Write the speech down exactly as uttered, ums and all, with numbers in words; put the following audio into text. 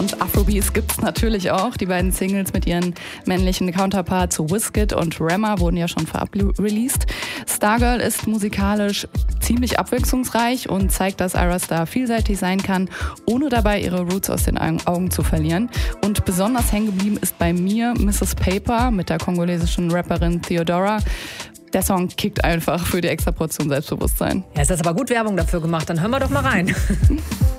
und Afrobeats gibt's natürlich auch. Die beiden Singles mit ihren männlichen Counterparts Wizkid und Rema wurden ja schon vorab released. Stargirl ist musikalisch ziemlich abwechslungsreich und zeigt, dass Ayra Starr vielseitig sein kann, ohne dabei ihre Roots aus den Augen zu verlieren. Und besonders hängen geblieben ist bei mir Missus Paper mit der kongolesischen Rapperin Theodora. Der Song kickt einfach für die extra Portion Selbstbewusstsein. Ja, ist das aber gut Werbung dafür gemacht, dann hören wir doch mal rein.